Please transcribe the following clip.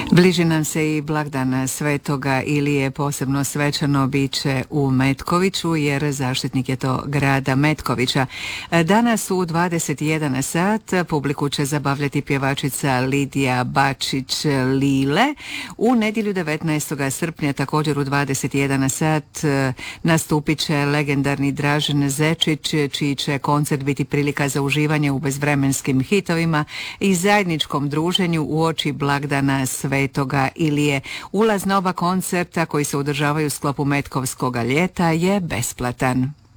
Bliži nam se i blagdan Svetoga Ilije, posebno svečano biće u Metkoviću, jer zaštitnik je to grada Metkovića. Danas u 21 sat publiku će zabavljati pjevačica Lidija Bačić-Lile. U nedjelju 19. srpnja također u 21 sat nastupit će legendarni Dražen Zečić, čiji će koncert biti prilika za uživanje u bezvremenskim hitovima i zajedničkom druženju uoči blagdana Svetoga Ilije. Ulaz na oba koncerta koji se održavaju u sklopu Metkovskoga ljeta je besplatan.